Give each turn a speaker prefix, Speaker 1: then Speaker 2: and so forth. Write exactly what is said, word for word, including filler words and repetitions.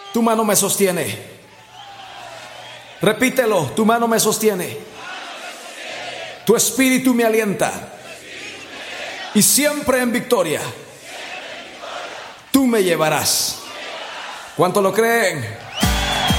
Speaker 1: Tu mano me sostiene. Repítelo, tu mano me sostiene. Tu espíritu me alienta. Y siempre en victoria tú me llevarás. ¿Cuánto lo creen?